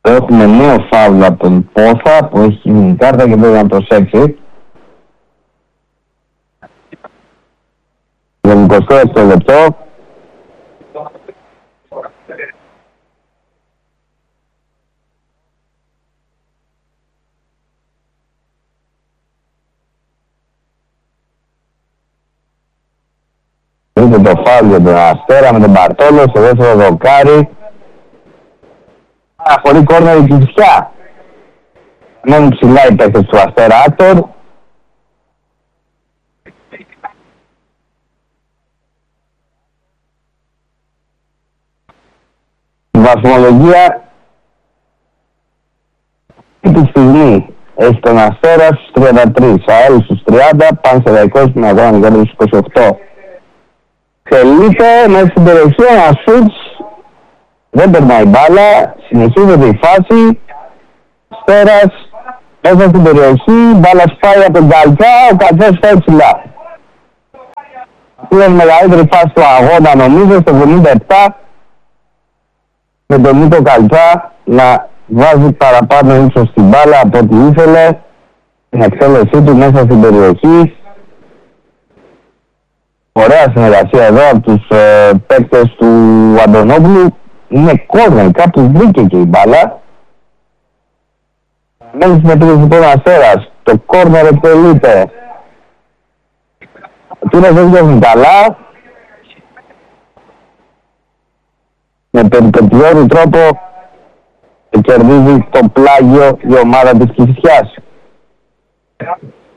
Έχουμε νέο φάουλ από τον Πόθα που έχει την κάρτα και πρέπει να προσέξει. Το 26ο λεπτό. Είναι το φάουλ για τον Αστέρα με τον Μπαρτόλο στο δεύτερο δοκάρι. Χωρί κόρνερ η Κηφισιά. Μένουν ψηλά οι παίκτες του Αστέρα Άκτορ. Η βαθμολογία αυτή τη στιγμή έχει τον Αστέρα στους 33, ΑΕΛ στους 30, Πανσεραϊκός στην αγώνα για τους 28. Θελείται μέσα στην περιοχή ένα σουτς, δεν περνάει μπάλα, συνεχίζεται η φάση, Αστέρας μέσα στην περιοχή, μπάλα σπάει από τον Καλτσά, ο Καλτσάς σπάει ψηλά. Αυτή είναι η μεγαλύτερη φάση του αγώνα νομίζω στο 77, με τον Νίκο Καλτσά να βάζει παραπάνω ύψος στην μπάλα από ό,τι ήθελε, την εξέλεσή του μέσα στην περιοχή. Ωραία συνεργασία εδώ από τους παίκτες του Αντωνόπουλου. Είναι κόρνερ, κάπου βρήκε και η μπάλα. Μένει στην επίθεση του Αστέρας. Το κόρνερ εκτελείται. Ο Τούρας δεν βγαίνει καλά. Με περιπετειώδη τρόπο κερδίζει το πλάγιο η ομάδα της Κηφισιάς.